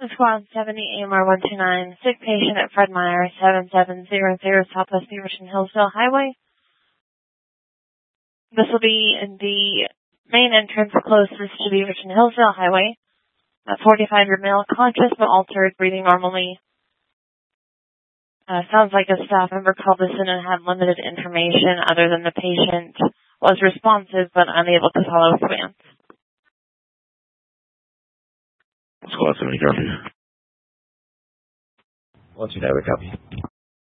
Squad 70 AMR 129, sick patient at Fred Meyer 7700 Southwest Beaverton Hillsville Highway. This will be in the main entrance closest to Beaverton Hillsville Highway. A 45-year male, conscious but altered, breathing normally. Sounds like a staff member called this in and had limited information other than the patient was responsive but unable to follow commands. Squad 70 copy. 129 copy.